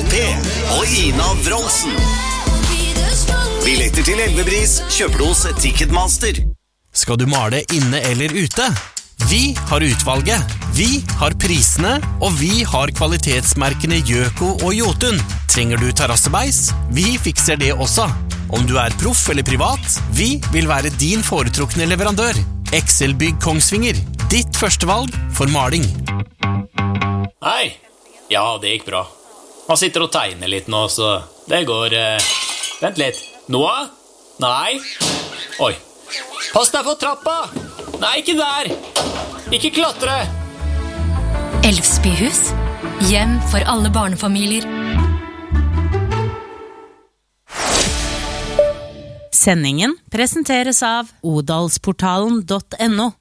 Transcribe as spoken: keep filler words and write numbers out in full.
P og Ina Wroldsen. Billetter til Elvebris kjøper du hos Ticketmaster. Skal du male inne eller ute? Vi har utvalget, vi har prisene, og vi har kvalitetsmerkene Gjøko og Jotun. Trenger du terrassebeis? Vi fikser det også. Om du er proff eller privat, vi vil være din foretrukne leverandør. Excel-bygg Kongsvinger, ditt førstevalg for maling. Hei, ja det gikk bra. Han sitter og tegner litt nå, så det går... Eh... Vent litt. Noah? Nei. Oi. Pass deg for trappa! Nei, ikke der! Ikke klatre! Elvsbyhus. Hjem for alle barnefamilier. Sendingen presenteres av odalsportalen punktum no.